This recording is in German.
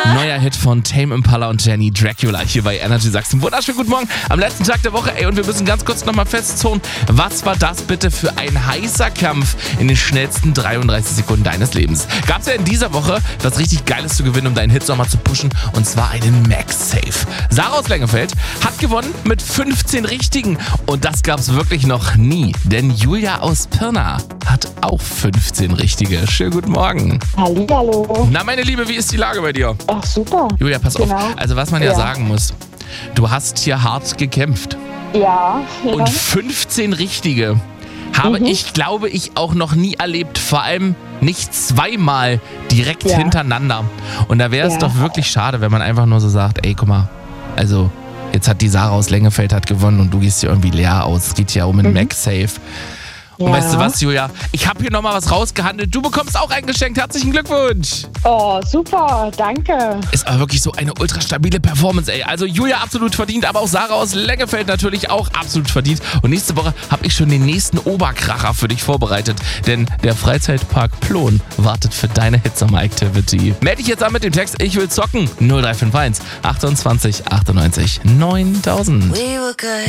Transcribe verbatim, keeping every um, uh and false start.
Neuer Hit von Tame Impala und Jenny, Dracula, hier bei Energy Sachsen. Wunderschönen guten Morgen am letzten Tag der Woche. Ey, und wir müssen ganz kurz nochmal festzonen, was war das bitte für ein heißer Kampf in den schnellsten dreiunddreißig Sekunden deines Lebens? Gab es ja in dieser Woche was richtig Geiles zu gewinnen, um deinen Hit nochmal zu pushen, und zwar einen MagSafe. Sarah aus Lengefeld hat gewonnen mit fünfzehn Richtigen, und das gab es wirklich noch nie, denn Julia aus Pirna hat auch fünfzehn Richtige. Schönen guten Morgen. Hallihallo. Na, meine Liebe, wie ist die Lage bei dir? Ach, super. Julia, pass Genau. auf. Also, was man ja, Ja. sagen muss, du hast hier hart gekämpft. Ja, ja. Und fünfzehn Richtige habe Mhm. ich, glaube ich, auch noch nie erlebt. Vor allem nicht zweimal direkt Ja. hintereinander. Und da wäre es Ja. doch wirklich schade, wenn man einfach nur so sagt, ey, guck mal, also jetzt hat die Sarah aus Lengefeld hat gewonnen und du gehst hier irgendwie leer aus. Es geht ja um einen Mhm. MagSafe. Und Ja. weißt du was, Julia? Ich habe hier nochmal was rausgehandelt. Du bekommst auch ein Geschenk. Herzlichen Glückwunsch. Oh, super, danke. Ist aber wirklich so eine ultra stabile Performance, ey. Also Julia absolut verdient, aber auch Sarah aus Lengefeld natürlich auch absolut verdient. Und nächste Woche habe ich schon den nächsten Oberkracher für dich vorbereitet. Denn der Freizeitpark Plon wartet für deine Hitsummer Activity. Melde dich jetzt an mit dem Text Ich will zocken. null drei fünf eins achtundzwanzig achtundneunzig neuntausend. We were good.